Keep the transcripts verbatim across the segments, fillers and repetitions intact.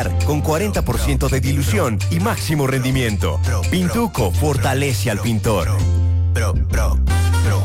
Polar con cuarenta por ciento de dilución y máximo rendimiento. Pintuco fortalece al pintor. Pro, pro, pro.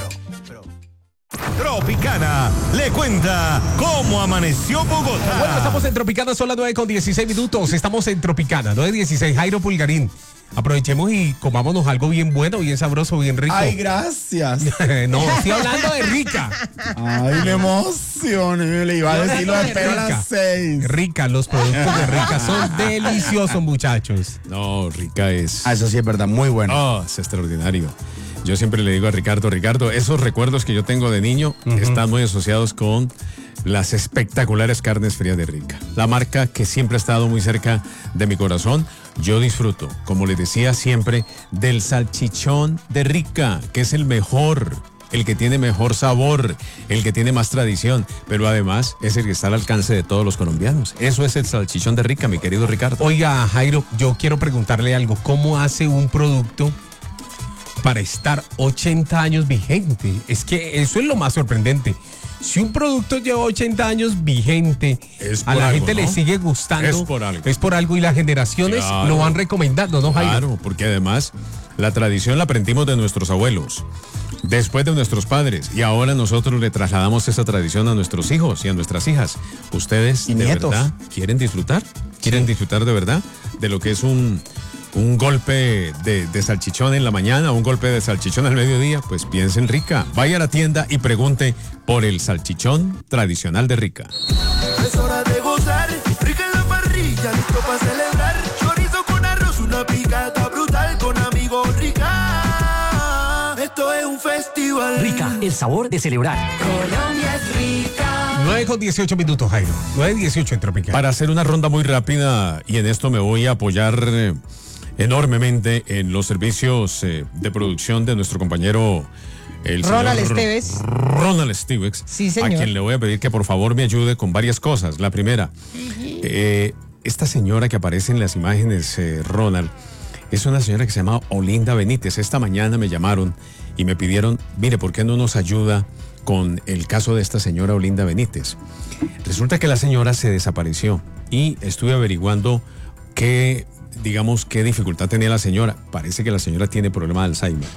Tropicana le cuenta cómo amaneció Bogotá. Bueno, estamos en Tropicana, son las nueve con dieciséis minutos. Estamos en Tropicana, nueve dieciséis. Jairo Pulgarín. Aprovechemos y comámonos algo bien bueno, bien sabroso, bien rico. Ay, gracias. No, estoy hablando de rica. Ay, me emocioné. Le iba a decir, lo espero a las seis. Rica, los productos de Rica son deliciosos, muchachos. No, Rica es... Ah, eso sí es verdad, muy bueno. Oh, es extraordinario. Yo siempre le digo a Ricardo, Ricardo, esos recuerdos que yo tengo de niño uh-huh. están muy asociados con las espectaculares carnes frías de Rica. La marca que siempre ha estado muy cerca de mi corazón. Yo disfruto, como les decía siempre, del salchichón de Rica, que es el mejor, el que tiene mejor sabor, el que tiene más tradición, pero además es el que está al alcance de todos los colombianos. Eso es el salchichón de Rica, mi querido Ricardo. Oiga, Jairo, yo quiero preguntarle algo. ¿Cómo hace un producto para estar ochenta años vigente? Es que eso es lo más sorprendente. Si un producto lleva ochenta años vigente, a la algo, gente ¿no? le sigue gustando. Es por algo. Es por algo y las generaciones Claro. lo van recomendando, ¿no, Jairo? Claro, porque además la tradición la aprendimos de nuestros abuelos, después de nuestros padres, y ahora nosotros le trasladamos esa tradición a nuestros hijos y a nuestras hijas. ¿Ustedes Y de nietos. verdad quieren disfrutar? ¿Quieren Sí. disfrutar de verdad de lo que es un... un golpe de, de salchichón en la mañana, un golpe de salchichón al mediodía? Pues piensen Rica. Vaya a la tienda y pregunte por el salchichón tradicional de Rica. Es hora de gozar, Rica en la parrilla, listo para celebrar. Chorizo con arroz, una picada brutal con amigos Rica. Esto es un festival. Rica, el sabor de celebrar. Colombia es rica. nueve con dieciocho minutos, Jairo. nueve dieciocho en Tropicana. Para hacer una ronda muy rápida, y en esto me voy a apoyar eh, enormemente en los servicios eh, de producción de nuestro compañero el Ronald señor Esteves. Ronald Esteves, Sí, señor. a quien le voy a pedir que por favor me ayude con varias cosas. La primera, eh, esta señora que aparece en las imágenes, eh, Ronald, es una señora que se llama Olinda Benítez. Esta mañana me llamaron y me pidieron, mire, ¿por qué no nos ayuda con el caso de esta señora Olinda Benítez? Resulta que la señora se desapareció y estuve averiguando qué, digamos, qué dificultad tenía la señora. Parece que la señora tiene problema de Alzheimer.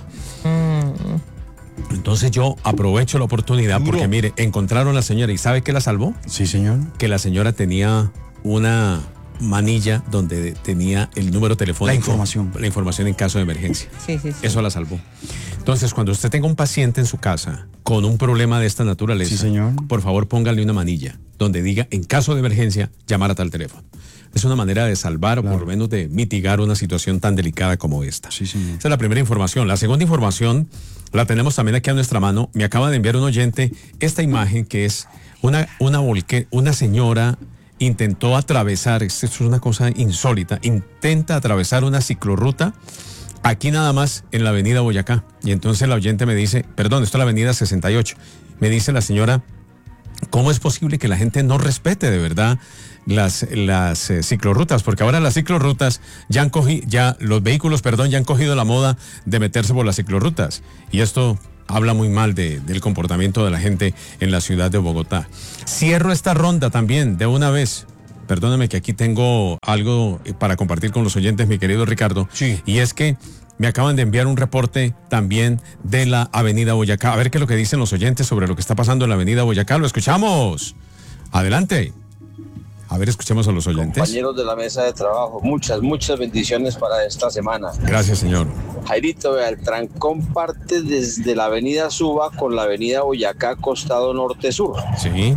Entonces yo aprovecho la oportunidad porque, mire, encontraron a la señora y ¿sabe qué la salvó? Sí, señor. Que la señora tenía una manilla donde tenía el número telefónico. La información. La información en caso de emergencia. Sí, sí, sí. Eso la salvó. Entonces, cuando usted tenga un paciente en su casa con un problema de esta naturaleza, Sí, señor. por favor póngale una manilla donde diga, en caso de emergencia, llamar a tal teléfono. Es una manera de salvar Claro. o por lo menos de mitigar una situación tan delicada como esta. Sí, señor. Esa es la primera información. La segunda información la tenemos también aquí a nuestra mano. Me acaba de enviar un oyente esta imagen que es una, una, volque, una señora intentó atravesar, esto es una cosa insólita, intenta atravesar una ciclorruta aquí nada más en la avenida Boyacá. Y entonces la oyente me dice, perdón, esto es la avenida sesenta y ocho. Me dice la señora, ¿cómo es posible que la gente no respete de verdad las, las eh, ciclorrutas? Porque ahora las ciclorrutas ya han cogido, ya los vehículos, perdón, ya han cogido la moda de meterse por las ciclorrutas. Y esto habla muy mal de, del comportamiento de la gente en la ciudad de Bogotá. Cierro esta ronda también de una vez. Perdóname que aquí tengo algo para compartir con los oyentes, mi querido Ricardo. Sí. Y es que me acaban de enviar un reporte también de la avenida Boyacá. A ver qué es lo que dicen los oyentes sobre lo que está pasando en la avenida Boyacá. Lo escuchamos. Adelante. A ver, escuchemos a los oyentes. Compañeros de la mesa de trabajo, muchas, muchas bendiciones para esta semana. Gracias, señor. Jairito, vea, el trancón parte desde la avenida Suba con la avenida Boyacá, costado norte-sur. Sí.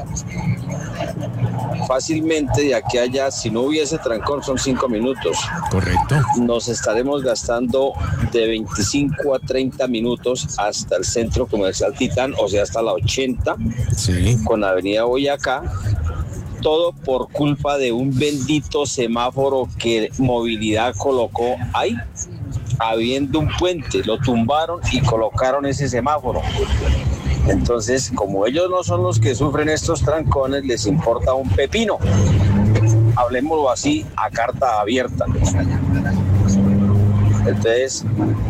Fácilmente de aquí a allá, si no hubiese trancón, son cinco minutos. Correcto. Nos estaremos gastando de veinticinco a treinta minutos hasta el centro comercial Titán, o sea, hasta la ochenta, Sí. con la avenida Boyacá. Todo por culpa de un bendito semáforo que Movilidad colocó ahí, habiendo un puente, lo tumbaron y colocaron ese semáforo. Entonces, como ellos no son los que sufren estos trancones, les importa un pepino. Hablemoslo así, a carta abierta. Entonces,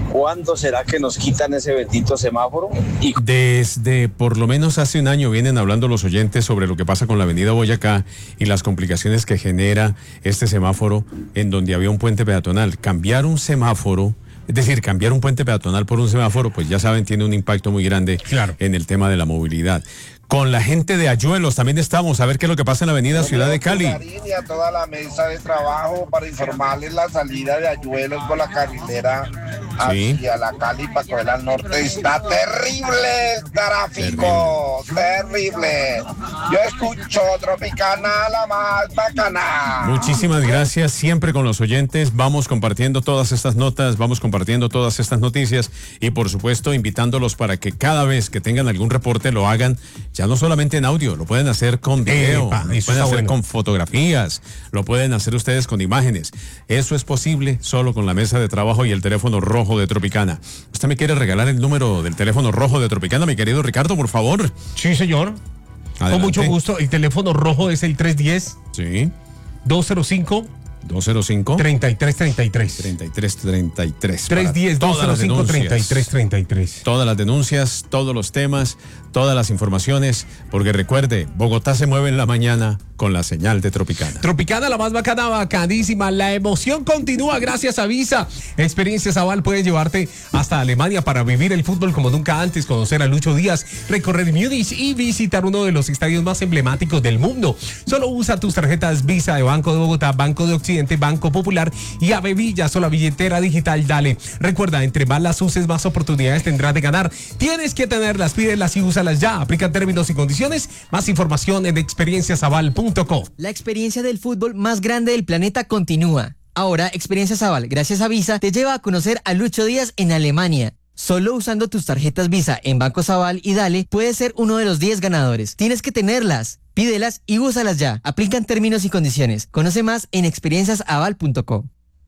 ¿Cuándo será que nos quitan ese bendito semáforo? Y Desde por lo menos hace un año vienen hablando los oyentes sobre lo que pasa con la avenida Boyacá y las complicaciones que genera este semáforo en donde había un puente peatonal. Cambiar un semáforo, es decir, cambiar un puente peatonal por un semáforo, pues ya saben, tiene un impacto muy grande Claro. en el tema de la movilidad. Con la gente de Ayuelos también estamos a ver qué es lo que pasa en la avenida Ciudad de Cali. Y a toda la mesa de trabajo para informarles la salida de Ayuelos por la carrilera Sí. hacia la Cali para coger al norte. Está terrible el tráfico, terrible. Yo escucho Tropicana, la más bacana. Muchísimas gracias, siempre con los oyentes, vamos compartiendo todas estas notas, vamos compartiendo todas estas noticias y por supuesto invitándolos para que cada vez que tengan algún reporte lo hagan, ya no solamente en audio, lo pueden hacer con video, Epa, lo eso pueden está hacer bueno. con fotografías, lo pueden hacer ustedes con imágenes. Eso es posible solo con la mesa de trabajo y el teléfono rojo de Tropicana. ¿Usted me quiere regalar el número del teléfono rojo de Tropicana, mi querido Ricardo, por favor? Sí, señor. Adelante. Con mucho gusto. El teléfono rojo es el tres uno cero, Sí, dos cero cinco, dos cero cinco, tres tres tres tres. treinta y tres treinta y tres. tres uno cero, dos cero cinco, tres denuncias. tres tres tres. Todas las denuncias, todos los temas, todas las informaciones, porque recuerde, Bogotá se mueve en la mañana con la señal de Tropicana. Tropicana, la más bacana, bacanísima. La emoción continúa gracias a Visa. Experiencias Aval puede llevarte hasta Alemania para vivir el fútbol como nunca antes, conocer a Lucho Díaz, recorrer Múnich y visitar uno de los estadios más emblemáticos del mundo. Solo usa tus tarjetas Visa de Banco de Bogotá, Banco de Occidente, Banco Popular y Avevilla, sola billetera digital. Dale. Recuerda, entre más las uses, más oportunidades tendrás de ganar. Tienes que tenerlas, pídelas y úsalas ya. Aplican términos y condiciones. Más información en experiencias aval punto com. La experiencia del fútbol más grande del planeta continúa. Ahora, Experiencias Aval, gracias a Visa, te lleva a conocer a Lucho Díaz en Alemania. Solo usando tus tarjetas Visa en Bancos Aval y Dale, puedes ser uno de los diez ganadores. Tienes que tenerlas, pídelas y úsalas ya. Aplican términos y condiciones. Conoce más en experiencias aval punto com.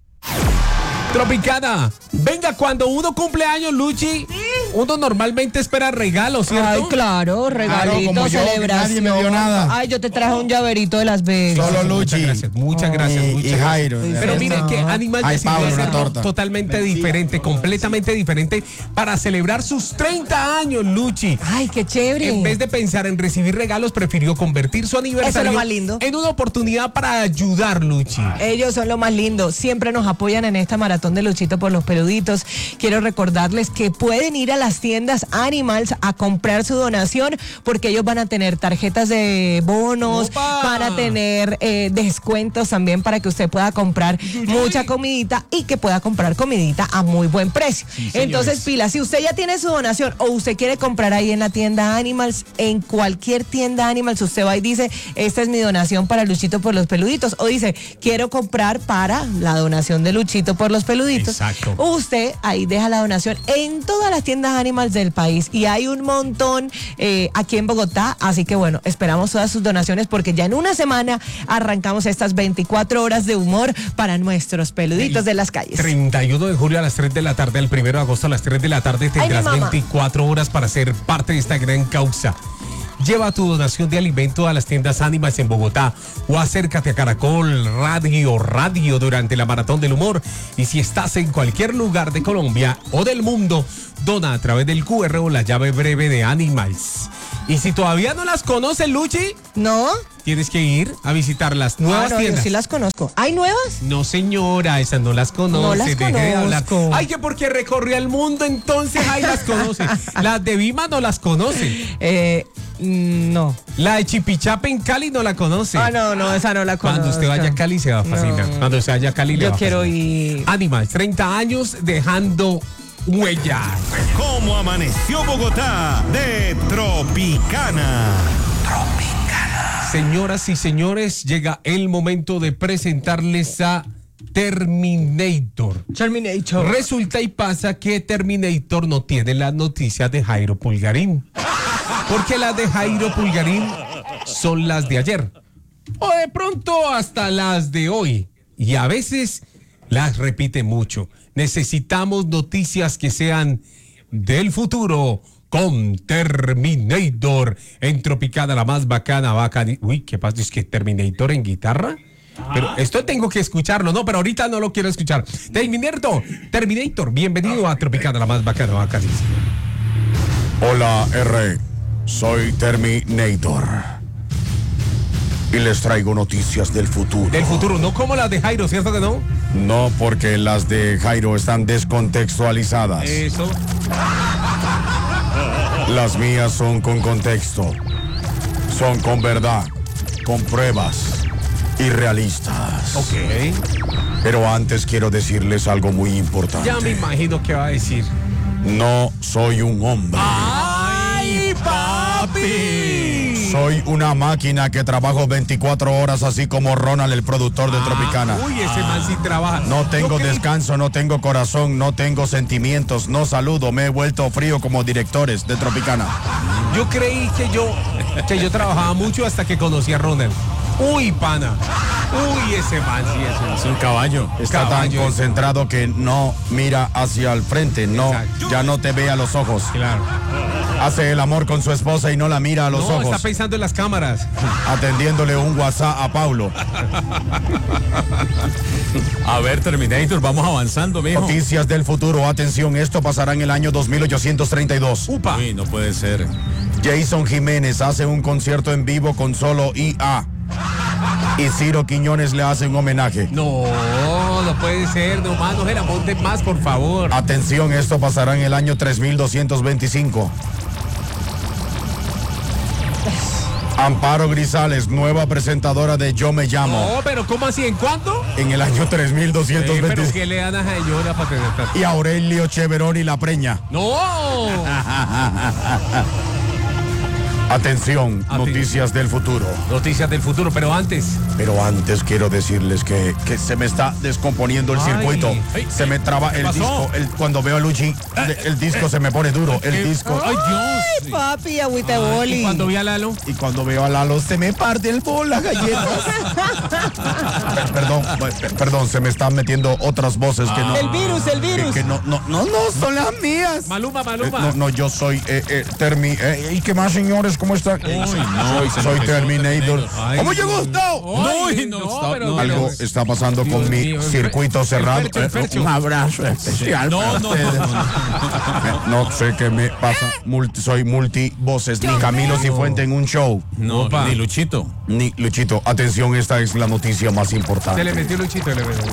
Tropicana, venga, cuando uno cumple años, Luchi, uno normalmente espera regalos, ¿cierto? Ay, claro, regalito, como yo, que celebración. nadie me dio nada. Ay, yo te traje un llaverito de Las Vegas. Solo Luchi. Muchas gracias, muchas gracias. Y- muchas y gracias. Jairo. Pero mire que Animal Ay, decidió Pablo, una hacerlo torta. totalmente diferente, completamente diferente, para celebrar sus treinta años, Luchi. Ay, qué chévere. En vez de pensar en recibir regalos, prefirió convertir su aniversario Eso es lo más lindo. en una oportunidad para ayudar, Luchi. Ellos son lo más lindo, siempre nos apoyan en esta maratón de Luchito por los peluditos. Quiero recordarles que pueden ir a las tiendas Animals a comprar su donación porque ellos van a tener tarjetas de bonos, ¡Opa! van a tener eh, descuentos también para que usted pueda comprar mucha comidita y que pueda comprar comidita a muy buen precio. Entonces, pila, si usted ya tiene su donación o usted quiere comprar ahí en la tienda Animals, en cualquier tienda Animals, usted va y dice, esta es mi donación para Luchito por los peluditos, o dice, quiero comprar para la donación de Luchito por los peluditos. Exacto. Usted ahí deja la donación en todas las tiendas Animals del país y hay un montón eh, aquí en Bogotá, así que bueno, esperamos todas sus donaciones porque ya en una semana arrancamos estas veinticuatro horas de humor para nuestros peluditos de las calles. treinta y uno de julio a las tres de la tarde, el primero de agosto a las tres de la tarde tendrás Ay, mi mamá. veinticuatro horas para ser parte de esta gran causa. Lleva tu donación de alimento a las tiendas Animals en Bogotá o acércate a Caracol Radio Radio durante la Maratón del Humor. Y si estás en cualquier lugar de Colombia o del mundo, dona a través del Q R o la llave breve de Animals. Y si todavía no las conoces, Luchi, ¿No? tienes que ir a visitar las nuevas Ah, no, yo tiendas. sí las conozco. ¿Hay nuevas? No, señora, esas no las conoce. No las deje de hablar. conozco. Ay, que porque recorrió el mundo, entonces ahí las conoce. Las de Vima no las conoce. Eh, mm, no. La de Chipichape en Cali no la conoce. Ah, no, no, esa no la conozco. Cuando usted vaya a Cali se va a fascinar. No. Cuando usted vaya a Cali le Yo va a quiero fascinar. ir. Animals, treinta años dejando huellas. ¿Cómo amaneció Bogotá? De Tropicana. Señoras y señores, llega el momento de presentarles a Terminator. Terminator. Resulta y pasa que Terminator no tiene las noticias de Jairo Pulgarín. Porque las de Jairo Pulgarín son las de ayer. O de pronto hasta las de hoy. Y a veces las repite mucho. Necesitamos noticias que sean del futuro con Terminator en Tropicana, la más bacana, bacana. Uy, ¿qué pasa? ¿Es que Terminator en guitarra? Pero esto tengo que escucharlo, no, pero ahorita no lo quiero escuchar. Terminator, Terminator, bienvenido a Tropicana, la más bacana, bacana. Hola, R. Soy Terminator. Y les traigo noticias del futuro. Del futuro, no como las de Jairo, ¿cierto que no? No, porque las de Jairo están descontextualizadas. Eso. Las mías son con contexto. Son con verdad, con pruebas y realistas. Ok. Pero antes quiero decirles algo muy importante. Ya me imagino que va a decir. No soy un hombre. ¡Ay, papi! Soy una máquina que trabajo veinticuatro horas, así como Ronald, el productor de Ah, Tropicana. Uy, ese man sí trabaja. No tengo Yo creí- descanso, no tengo corazón, no tengo sentimientos, no saludo, me he vuelto frío como directores de Tropicana. Yo creí que yo, que yo trabajaba mucho hasta que conocí a Ronald. Uy, pana. Uy, ese man sí es Es un caballo. Está Caballo. tan concentrado que no mira hacia el frente, no, Exacto. ya no te ve a los ojos. Claro. Hace el amor con su esposa y no la mira a los No, ojos, está pensando en las cámaras. atendiéndole un WhatsApp a Paulo. A ver, Terminator, vamos avanzando, mijo. Noticias del futuro, atención, esto pasará en el año dos mil ochocientos treinta y dos. Upa. Uy, no puede ser. Jason Jiménez hace un concierto en vivo con solo I A. Y Ciro Quiñones le hace un homenaje. No, no puede ser, no más, no se la monten más, por favor. Atención, esto pasará en el año tres mil doscientos veinticinco. Amparo Grisales, nueva presentadora de Yo Me Llamo. No, pero ¿cómo así? ¿En cuándo? En el año tres mil doscientos Eh, pero veinticinco. ¿qué le dan a señora para tener tanto? Y Aurelio Cheveroni La Preña. ¡No! Atención, Atención. noticias del futuro. Noticias del futuro, pero antes. Pero antes quiero decirles que, que se me está descomponiendo el Ay. circuito. Ay. Se me traba el pasó? disco. El- cuando veo a Luchi, el, el disco se me pone duro. El disco. Ay, Dios. Ay, papi, agüita de Y boli. cuando vi a Lalo. Y cuando veo a Lalo, se me parte el bol, las galletas. Per- perdón, per- perdón, se me están metiendo otras voces que no. El virus, el que, virus. que no, no, no, no son las mías. Maluma, Eh, Maluma. no, no, yo soy eh, eh, Termi. Eh, ¿Y qué más, señores? ¿Cómo están? no, soy se soy enloqueció Terminator. Terminator. Ay, ¿Cómo llegó no. usted? Ay, no, no, stop, pero no. Algo pero- está pasando Dios con mi mío, el circuito Fer- cerrado. el Fercho, el Fercho. Un abrazo especial No, para no, ustedes. no, no, No sé qué me pasa. Multi- soy multivoces. Ni Camilo Cifuente en un show. No, Opa. ni Luchito. Ni Luchito. Atención, esta es la noticia más Se le importante. metió Luchito, le metió.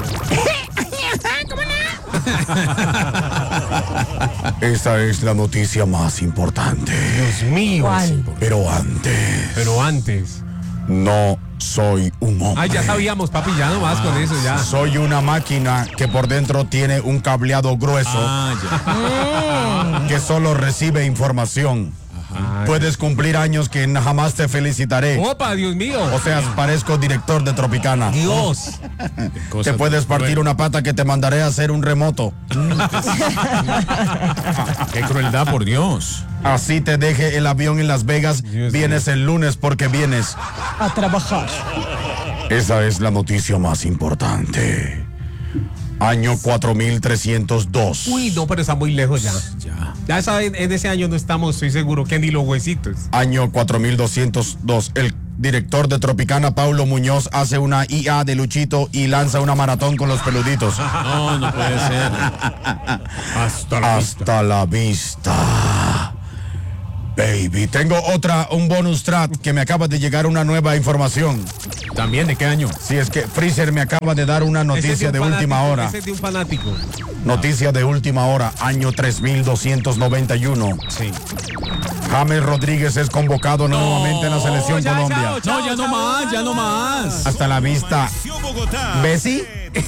Esta es la noticia más importante. Dios mío. ¿Cuál? Pero antes, Pero antes. no soy un hombre. Ay, ya sabíamos, papi, ya no más con eso, ya. Soy una máquina que por dentro tiene un cableado grueso Ah, ya. que solo recibe información. Puedes cumplir años que jamás te felicitaré. Opa, Dios mío. O sea, parezco director de Tropicana. Dios. Te puedes partir una pata que te mandaré a hacer un remoto. Qué crueldad, por Dios. Así te deje el avión en Las Vegas. Dios vienes el lunes porque vienes. A trabajar. Esa es la noticia más importante. Año cuatro mil trescientos dos. Uy, no, pero está muy lejos ya. Ya. Ya saben, en ese año no estamos, estoy seguro, que ni los huesitos. Año cuatro mil doscientos dos. El director de Tropicana, Paulo Muñoz, hace una I A de Luchito y lanza una maratón con los peluditos. No, no puede ser. Hasta la vista. Hasta la vista. Baby, tengo otra, un bonus track que me acaba de llegar una nueva información. ¿También de qué año? Si es que Freezer me acaba de dar una Ese noticia es de un última fanático, hora. Ese es de un fanático. Noticia de última hora, año tres mil doscientos noventa y uno. Sí. James Rodríguez es convocado nuevamente en la selección ya, Colombia. chao, No, ya no más, ya no más. Hasta la vista. ¿Bessie?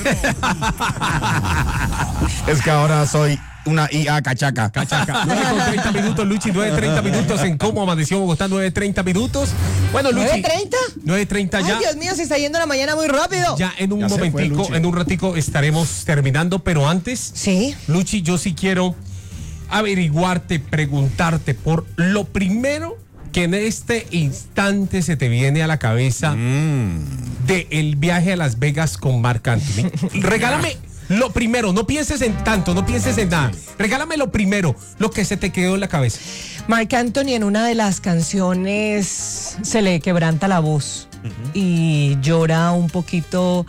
Es que ahora soy una I A cachaca. Cachaca. nueve con treinta minutos, Luchi, nueve treinta minutos en cómo amaneció Bogotá, nueve treinta minutos. Bueno, Luchi. ¿nueve treinta? nueve treinta ya. Ay, Dios mío, se está yendo la mañana muy rápido. Ya en un Ya se fue, momentico, Luchi. en un ratico estaremos terminando, pero antes, Sí. Luchi, yo sí quiero averiguarte, preguntarte por lo primero que en este instante se te viene a la cabeza de el viaje a Las Vegas con Marc Anthony. Regálame lo primero, no pienses en tanto, no pienses en nada. Regálame lo primero, lo que se te quedó en la cabeza. Marc Anthony en una de las canciones se le quebranta la voz. y llora un poquito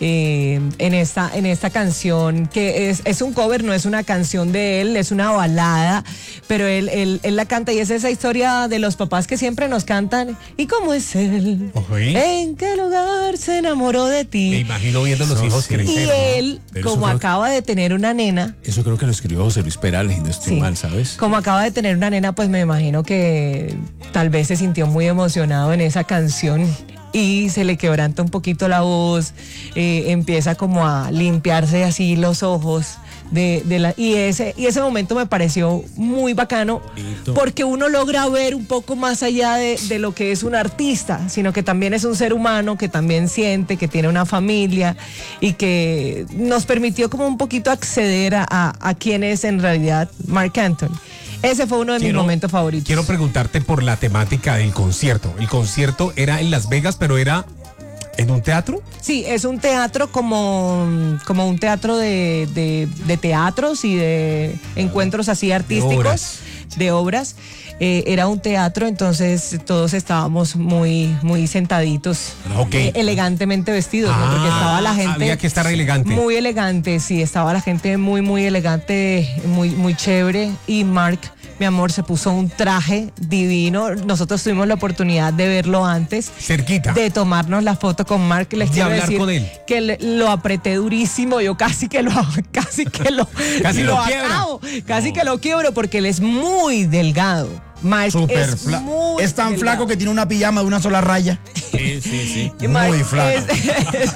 eh, en, esta, en esta canción, que es, es un cover, no es una canción de él, es una balada, pero él, él, él la canta y es esa historia de los papás que siempre nos cantan. ¿Y cómo es él? Oye. ¿En qué lugar se enamoró de ti? Me imagino viendo los Eso hijos sí. crecer. Y ¿no? él, Pero eso como creo acaba de tener una nena, Eso creo que lo escribió José Luis Perales y no estoy sí, mal, ¿sabes? como acaba de tener una nena, pues me imagino que tal vez se sintió muy emocionado en esa canción y se le quebranta un poquito la voz, eh, empieza como a limpiarse así los ojos. De, de la, y, ese, y ese momento me pareció muy bacano porque uno logra ver un poco más allá de, de lo que es un artista, sino que también es un ser humano que también siente, que tiene una familia y que nos permitió como un poquito acceder a, a, a quién es en realidad Marc Anthony. Ese fue uno de Quiero- mis momentos favoritos. Quiero preguntarte por la temática del concierto. El concierto era en Las Vegas, pero era en un teatro. Sí, es un teatro como, como un teatro de, de, de teatros y de encuentros así artísticos, obras. de obras. Eh, era un teatro, entonces todos estábamos muy, muy sentaditos, Ok. eh, elegantemente vestidos, ¿no? Porque Ah, estaba la gente había que estar elegante. muy elegante, sí, estaba la gente muy, muy elegante, muy, muy chévere. Y Marc, mi amor, se puso un traje divino. Nosotros tuvimos la oportunidad de verlo antes. Cerquita. De tomarnos la foto con Marc. Les De quiero hablar decir con él. que le- lo apreté durísimo. Yo casi que lo, casi que lo, Casi lo quiebra. acabo. Casi que lo quiebro porque él es muy delgado. Marc Súper es fla- muy Es tan delgado. flaco que tiene una pijama de una sola raya. Sí, sí, sí. Y Marc Muy flaco. es- es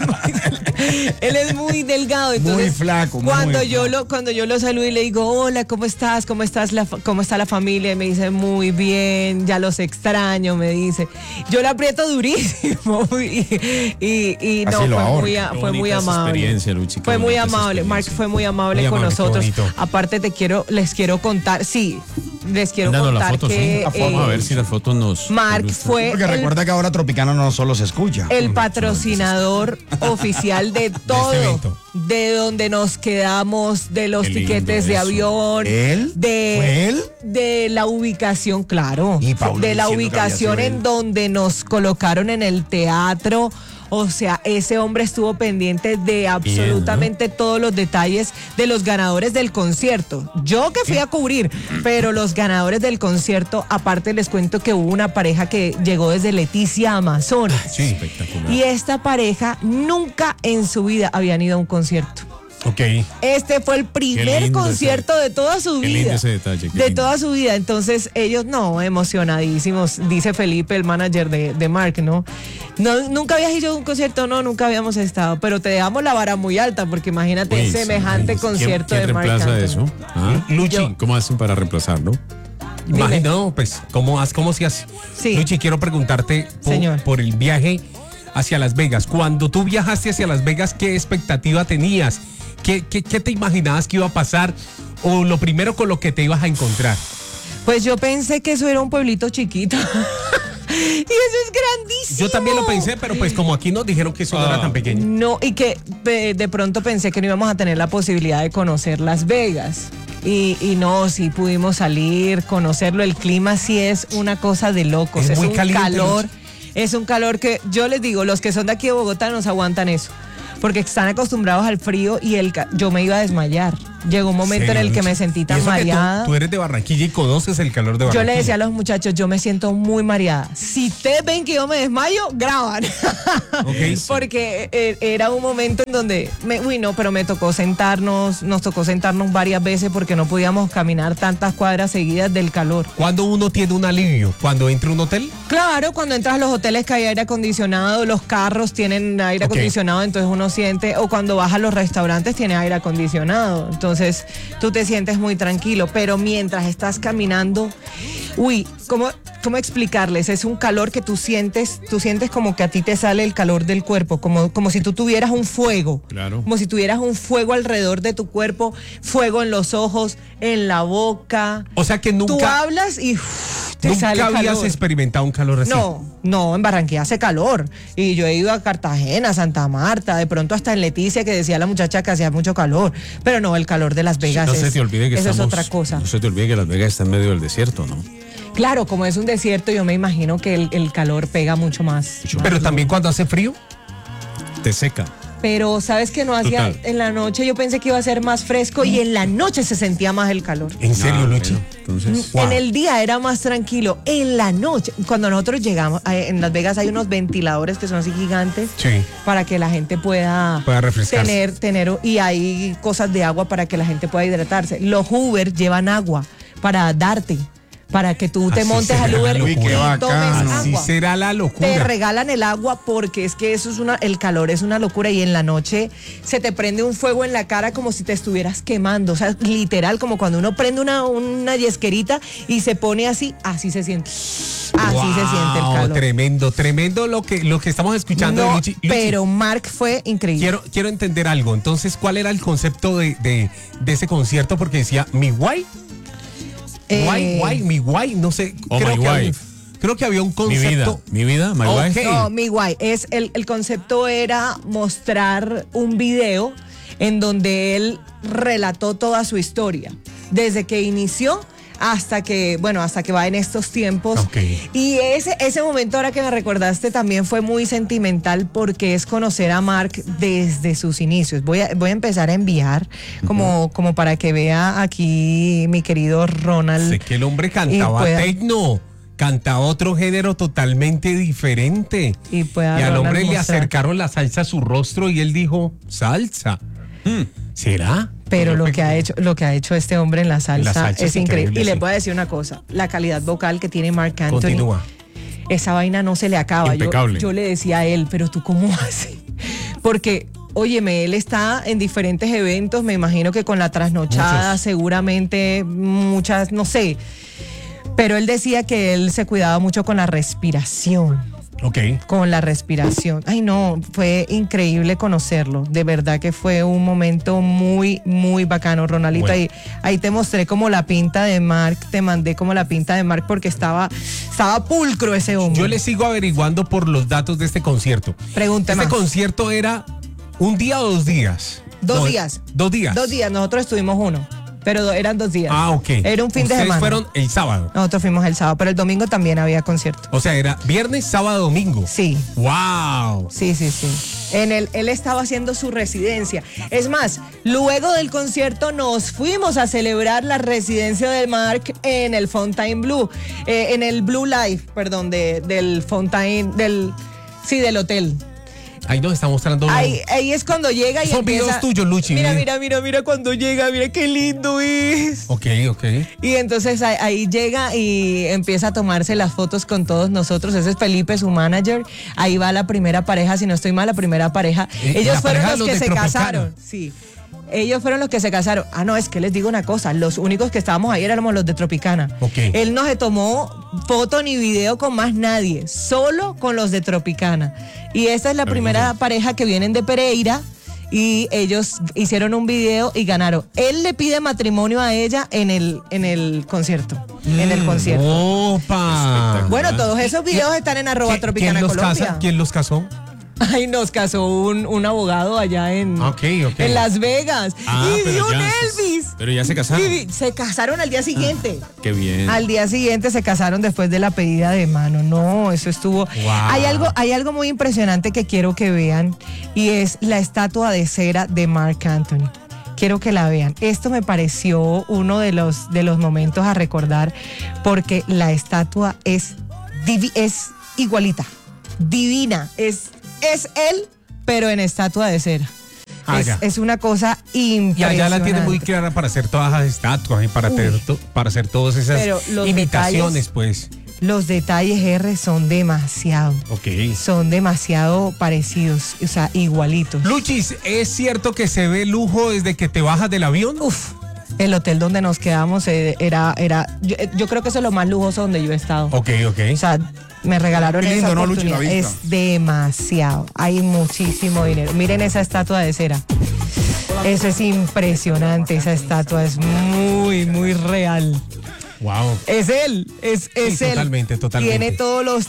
muy- él es muy delgado. Entonces, Muy flaco, muy Cuando yo flaco. lo, cuando yo lo saludo y le digo, hola, ¿cómo estás? ¿Cómo estás? La, fa- ¿Cómo está la familia? Y me dice, muy bien, ya los extraño, me dice. Yo le aprieto durísimo y, y, y no, Así lo fue ahorca. muy, a- Qué fue muy bonita esa amable. experiencia, Luchi, qué Fue muy bonita esa amable, Marc experiencia. fue muy amable Muy con amable, qué nosotros. bonito. Aparte te quiero, les quiero contar, sí, les quiero Mándanos la contar foto, sí. que La foto, a eh, ver si la foto nos. Marc ilustra. fue Porque el- recuerda que ahora Tropicana no solo se escucha. el patrocinador oficial de todo, evento. de donde nos quedamos, de los Qué lindo tiquetes de eso. avión, ¿Él? de ¿Fue él? de la ubicación, claro, Y Paulo de la diciendo que ubicación había sido en él. donde nos colocaron en el teatro. O sea, ese hombre estuvo pendiente de absolutamente todos los detalles de los ganadores del concierto. Yo que fui a cubrir, pero los ganadores del concierto, aparte les cuento que hubo una pareja que llegó desde Leticia, Amazonas. Sí. Espectacular. Y esta pareja nunca en su vida habían ido a un concierto. Ok. Este fue el primer lindo concierto ese- de toda su qué vida. lindo ese detalle, qué de lindo. toda su vida. Entonces, ellos no, emocionadísimos. Dice Felipe, el manager de, de Marc, ¿no? No, nunca habías ido a un concierto, no, nunca habíamos estado. Pero te dejamos la vara muy alta, porque imagínate Uy, sí, semejante ¿quién- concierto ¿Quién de Marc reemplaza Anthony. eso? ¿Ah? Luchi, Yo- ¿Cómo hacen para reemplazarlo? Dime. imagino, pues, ¿cómo, has- cómo se hace? Sí. Luchi, quiero preguntarte po- Señor. por el viaje hacia Las Vegas. Cuando tú viajaste hacia Las Vegas, ¿qué expectativa tenías? ¿Qué, qué, qué te imaginabas que iba a pasar? ¿O lo primero con lo que te ibas a encontrar? Pues yo pensé que eso era un pueblito chiquito. Y eso es grandísimo. Yo también lo pensé, pero pues como aquí nos dijeron que eso no era tan pequeño. No, y que de, de pronto pensé que no íbamos a tener la posibilidad de conocer Las Vegas. Y, y no, sí pudimos salir, conocerlo. El clima sí es una cosa de locos. Es Es, muy un caliente, calor. Luchi. Es un calor que yo les digo, los que son de aquí de Bogotá nos aguantan eso. Porque están acostumbrados al frío y el ca- yo me iba a desmayar. Llegó un momento en el que me sentí Y tan eso que tú- mareada. Tú, eres de Barranquilla y conoces el calor de Yo Barranquilla. le decía a los muchachos, yo me siento muy mareada. Si ustedes ven que yo me desmayo, graban. Ok. Porque eh, era un momento en donde, me, uy no, pero me tocó sentarnos, nos tocó sentarnos varias veces porque no podíamos caminar tantas cuadras seguidas del calor. ¿Cuándo uno tiene un alivio? ¿Cuando entra a un hotel? Claro, cuando entras a los hoteles que hay aire acondicionado, los carros tienen aire Ok. acondicionado, entonces uno siente, o cuando vas a los restaurantes tiene aire acondicionado, entonces tú te sientes muy tranquilo, pero mientras estás caminando, uy, ¿cómo, cómo explicarles? Es un calor que tú sientes, tú sientes como que a ti te sale el calor del cuerpo, como, como si tú tuvieras un fuego, Claro. como si tuvieras un fuego alrededor de tu cuerpo, fuego en los ojos, en la boca. O sea que Tú nunca... hablas y uf, te Nunca sale habías calor. experimentado un calor así. No, no, en Barranquilla hace calor. Y yo he ido a Cartagena, Santa Marta, de pronto hasta en Leticia, que decía la muchacha que hacía mucho calor. Pero no, el calor de Las Vegas No es, se te olvide que eso estamos, es otra cosa. No se te olvide que Las Vegas está en medio del desierto, ¿no? Claro, como es un desierto, yo me imagino que el, el calor pega mucho más. Pero también cuando hace frío. Te seca. Pero sabes que no hacía, Total. en la noche yo pensé que iba a ser más fresco y en la noche se sentía más el calor. ¿En serio, Ah, Luchi? bueno, entonces, En el día era más tranquilo, en la noche, cuando nosotros llegamos, eh, en Las Vegas hay unos ventiladores que son así gigantes Sí. para que la gente pueda, Pueda refrescarse. tener, tener, y hay cosas de agua para que la gente pueda hidratarse. Los Uber llevan agua para darte, para que tú te Así montes será al la Uber locura. y Uy, qué tomes bacano. Así agua. será la Te locura. regalan el agua porque es que eso es una, el calor es una locura y en la noche se te prende un fuego en la cara como si te estuvieras quemando, o sea, literal, como cuando uno prende una, una yesquerita y se pone así, así se siente, así se siente el Wow, calor. Tremendo, tremendo lo que, lo que estamos escuchando de No, Luchi. Luchi, pero Mark fue increíble. Quiero, quiero entender algo. Entonces, ¿cuál era el concepto de, de, de ese concierto? Porque decía, mi guay, Eh, guay, guay, mi guay, no sé. Oh, creo, my que había, wife. creo que había un Mi vida, concepto. mi vida, my Ok. wife. No, mi guay. Es el, el concepto era mostrar un video en donde él relató toda su historia. Desde que inició hasta que, bueno, hasta que va en estos tiempos. Ok. Y ese, ese momento, ahora que me recordaste, también fue muy sentimental porque es conocer a Mark desde sus inicios. Voy a, voy a empezar a enviar como, como para que vea aquí mi querido Ronald. Sé que el hombre cantaba pueda- tecno, cantaba otro género totalmente diferente. Y, pueda Y al Ronald hombre le mostrar. acercaron la salsa a su rostro y él dijo, salsa. Hmm, ¿Será? Pero lo que ha hecho, lo que ha hecho este hombre en la salsa, La salsa es es increíble. increíble, Y sí. les voy a decir una cosa, la calidad vocal que tiene Marc Anthony, Continúa. esa vaina no se le acaba. Yo, Impecable. yo le decía a él, pero tú cómo haces, porque óyeme, él está en diferentes eventos, me imagino que con la trasnochada, Muchos. seguramente muchas, no sé. Pero él decía que él se cuidaba mucho con la respiración. Ok. Con la respiración. Ay, no, fue increíble conocerlo. De verdad que fue un momento muy, muy bacano, Ronaldito. Bueno. Ahí, ahí te mostré como la pinta de Mark, te mandé como la pinta de Mark porque estaba, estaba pulcro ese hombre. Yo le sigo averiguando por los datos de este concierto. Pregúnteme ¿Este más. concierto era un día o dos días? Dos No, días. Dos días. Dos días, nosotros estuvimos uno, pero do- eran dos días. Ah, ok. Era un fin de Ustedes semana. fueron el sábado. Nosotros fuimos el sábado, pero el domingo también había concierto. O sea, era viernes, sábado, domingo. Sí. ¡Wow! Sí, sí, sí. En el, él estaba haciendo su residencia. Es más, luego del concierto nos fuimos a celebrar la residencia de Mark en el Fontainebleau, eh, en el Blue Life, perdón, de, del Fontaine, del, sí, del hotel. Ahí nos está mostrando. Ahí, ahí es cuando llega y Son empieza. videos tuyos, Luchi. Mira, ¿eh? mira, mira, mira cuando llega, mira qué lindo es. Ok, ok. Y entonces ahí, ahí llega y empieza a tomarse las fotos con todos nosotros. Ese es Felipe, su manager. Ahí va la primera pareja, si no estoy mal, la primera pareja. Eh, Ellos la fueron pareja de los los que de se Tropicana. casaron. Sí. Ellos fueron los que se casaron. Ah, no, es que les digo una cosa. Los únicos que estábamos ahí éramos los de Tropicana. Ok. Él no se tomó foto ni video con más nadie, solo con los de Tropicana. Y esta es la primera pareja que vienen de Pereira y ellos hicieron un video y ganaron. Él le pide matrimonio a ella en el, en el concierto. En el concierto. ¡Opa! Bueno, todos esos videos están en arroba ¿Qui- Tropicana ¿Quién los Colombia. casa? ¿Quién los casó? Ay, nos casó un, un abogado allá en, Ok, ok. en Las Vegas. Ah, y pero dio un ya- Elvis. Pero ya se casaron. Y se casaron al día siguiente. Qué bien. Al día siguiente se casaron después de la pedida de mano. No, eso estuvo. Hay algo, hay algo muy impresionante que quiero que vean y es la estatua de cera de Marc Anthony. Quiero que la vean. Esto me pareció uno de los, de los momentos a recordar porque la estatua es, divi- es igualita, divina. Es, es él, pero en estatua de cera. Ah, es, ya. es una cosa Y impresionante. allá la tiene muy clara para hacer todas las estatuas y para, tener to- para hacer todas esas Pero los imitaciones, detalles- pues. Los detalles, R, son demasiado. Ok. Son demasiado parecidos, o sea, igualitos. Luchis, ¿es cierto que se ve lujo desde que te bajas del avión? Uf, el hotel donde nos quedamos eh, era, era yo, eh, yo creo que eso es lo más lujoso donde yo he estado. Ok, ok. O sea, me regalaron Qué lindo, esa ¿no, Luchi, la oportunidad. vista? Es demasiado. Hay muchísimo dinero. Miren esa estatua de cera. Eso es impresionante. Esa estatua es muy, muy real. Wow. Es él, es, es Sí, él. totalmente, totalmente. Tiene todos los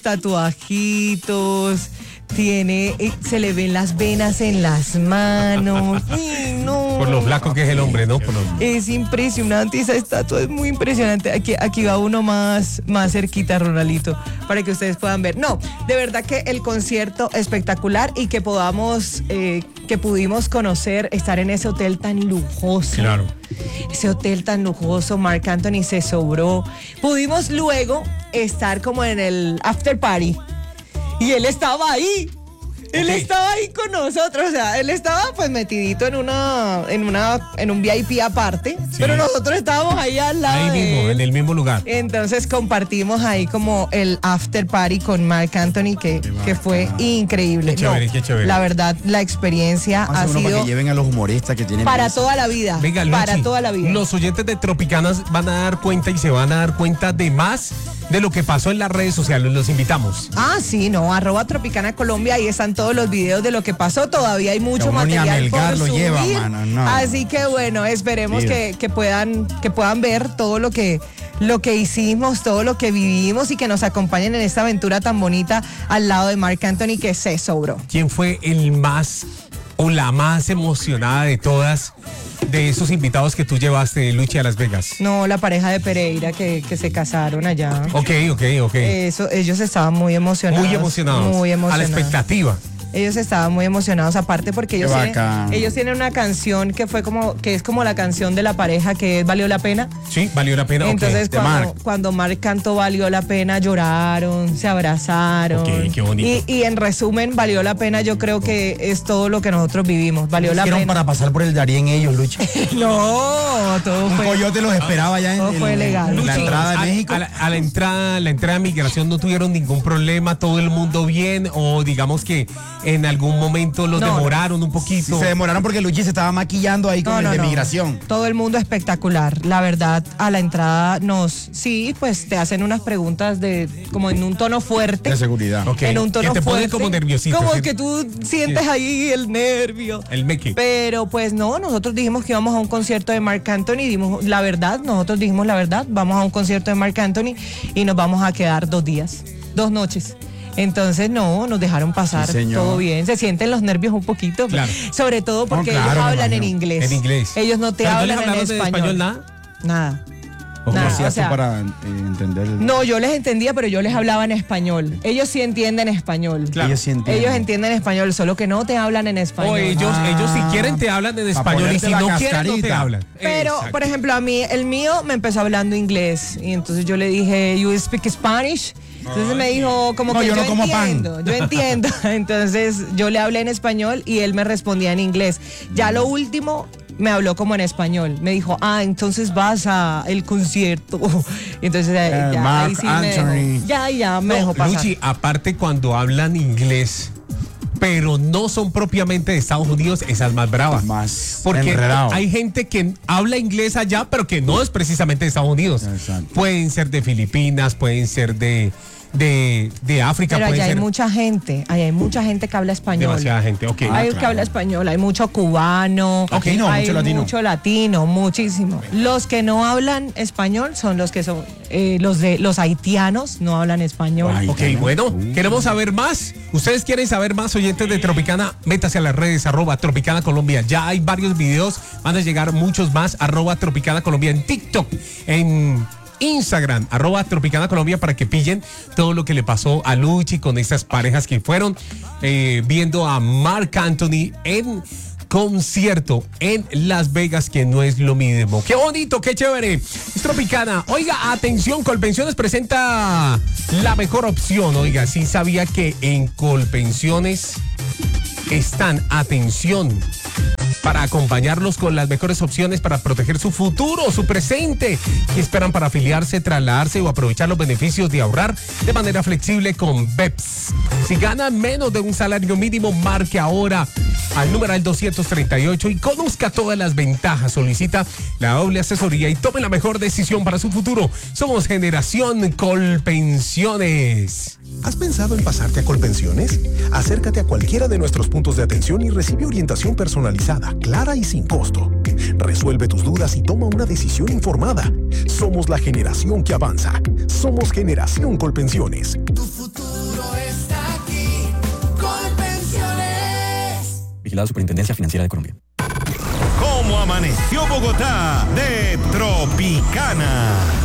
tatuajitos, tiene, eh, se le ven las venas en las manos. Ay, no. Por lo flaco que es el hombre, ¿no? Por lo... Es impresionante, esa estatua es muy impresionante. Aquí, aquí va uno más, más cerquita, Ronaldito, para que ustedes puedan ver. No, de verdad que el concierto espectacular y que podamos, eh, que pudimos conocer, estar en ese hotel tan lujoso. Claro. Ese hotel tan lujoso, Marc Anthony se sobró. Pudimos luego estar como en el after party y él estaba ahí. Él Ok. estaba ahí con nosotros, o sea, él estaba pues metidito en una, en una, en un V I P aparte, Sí. pero nosotros estábamos ahí al lado Ahí de mismo, él. en el mismo lugar. Entonces compartimos ahí como el after party con Marc Anthony, que, que fue increíble. Qué chévere, No, qué chévere. La verdad, la experiencia ha Hace uno para sido que lleven a los humoristas que tienen para mesa. toda la vida. Venga, Luchi, para toda la vida. los oyentes de Tropicanas van a dar cuenta y se van a dar cuenta de más de lo que pasó en las redes sociales. Los invitamos. Ah, sí, no, arroba Tropicana Colombia, ahí están todos los videos de lo que pasó, todavía hay mucho Que uno ni a material Melgar por lo subir, lleva, mano, no. así que bueno, esperemos Sí. que, que puedan, que puedan ver todo lo que, lo que hicimos, todo lo que vivimos y que nos acompañen en esta aventura tan bonita al lado de Marc Anthony que se sobró. ¿Quién fue el más o la más emocionada de todas de esos invitados que tú llevaste, Luchi, a Las Vegas? No, la pareja de Pereira que, que se casaron allá. Ok, ok, ok. Eso, ellos estaban muy emocionados. Muy emocionados. Muy A la emocionados. expectativa. Ellos estaban muy emocionados, aparte porque ellos Qué tienen, bacán. ellos tienen una canción que fue como, que es como la canción de la pareja que es Valió la Pena. Sí, valió la pena. ok. Entonces de cuando, Marc. cuando Marc cantó Valió la Pena, lloraron, se abrazaron. Ok, qué bonito. Y, y en resumen, Valió la Pena, yo creo que es todo lo que nosotros vivimos. Valió la Hicieron pena. para pasar por el Darién ellos, Lucha. No, todo Un fue. coyote los esperaba ya en, todo en- fue en legal. la Luchi, entrada de a, México. a la, a la entrada, la entrada de migración no tuvieron ningún problema, todo el mundo bien, o digamos que en algún momento los No, no. demoraron un poquito. Se demoraron porque Luchi se estaba maquillando ahí con No, el no, de no. migración. Todo el mundo espectacular. La verdad, a la entrada nos, sí, pues te hacen unas preguntas de, como en un tono fuerte. De seguridad. Ok. En un tono que te ponen fuerte. como nerviosito. Como ¿sí? que tú sientes ahí el nervio. El meque. Pero pues no, nosotros dijimos que íbamos a un concierto de Marc Anthony, dimos la verdad, nosotros dijimos la verdad, vamos a un concierto de Marc Anthony y nos vamos a quedar dos días, dos noches. Entonces no, nos dejaron pasar, Sí, señor. todo bien, se sienten los nervios un poquito, Claro. sobre todo porque No, claro, ellos me hablan en imagino. inglés. En inglés. Ellos no te ¿Pero no les hablan en hablaron de español. nada? Nada. ¿Cómo Nada, hacías o sea, tú para eh, entender? No, yo les entendía, pero yo les hablaba en español. Ellos sí entienden español. Claro. Ellos sí entienden. Ellos entienden español, solo que no te hablan en español. O ellos, Ah. ellos si quieren te hablan en Pa' español y ponerte si la no quieren no te cascarita. hablan. Pero, Exacto. por ejemplo, a mí, el mío me empezó hablando inglés. Y entonces yo le dije, ¿you speak Spanish? Entonces me dijo, como No, que yo yo, no como pan. entiendo, yo entiendo. Entonces yo le hablé en español y él me respondía en inglés. Ya lo último me habló como en español. Me dijo, ah, entonces vas a el concierto. Entonces eh, ya, Marc ahí sí me dejó. Anthony. Ya, ya me No, dejó pasar. Luchi, aparte cuando hablan inglés, pero no son propiamente de Estados Unidos, esa es más brava. Más Porque enredado. hay gente que habla inglés allá, pero que no es precisamente de Estados Unidos. Exacto. Pueden ser de Filipinas, pueden ser de, de, de África, Pero pueden allá hay ser mucha gente, allá hay mucha gente que habla español. demasiada gente. Ok. Hay que claro. habla español, hay mucho cubano, Ok, no, hay mucho latino. mucho latino, muchísimo. Los que no hablan español son los que son eh, los de los haitianos no hablan español. Ay, Ok, ya, bueno, uh. queremos saber más. Ustedes quieren saber más, oyentes de Tropicana, métase a las redes, arroba Tropicana Colombia. Ya hay varios videos, van a llegar muchos más, arroba Tropicana Colombia en TikTok, en Instagram, arroba Tropicana Colombia, para que pillen todo lo que le pasó a Luchi con estas parejas que fueron eh, viendo a Marc Anthony en concierto en Las Vegas, que no es lo mismo. ¡Qué bonito, qué chévere! Es Tropicana. Oiga, atención, Colpensiones presenta la mejor opción. Oiga, sí sabía que en Colpensiones están, atención, para acompañarlos con las mejores opciones para proteger su futuro, su presente. ¿Qué esperan para afiliarse, trasladarse o aprovechar los beneficios de ahorrar de manera flexible con B E P S? Si gana menos de un salario mínimo, marque ahora al numeral doscientos treinta y ocho y conozca todas las ventajas. Solicita la doble asesoría y tome la mejor decisión para su futuro. Somos Generación Colpensiones. ¿Has pensado en pasarte a Colpensiones? Acércate a cualquiera de nuestros puntos de atención y recibe orientación personalizada, clara y sin costo. Resuelve tus dudas y toma una decisión informada. Somos la generación que avanza. Somos Generación Colpensiones. Tu futuro está aquí. Colpensiones. Vigilado Superintendencia Financiera de Colombia. ¿Cómo amaneció Bogotá? De Tropicana.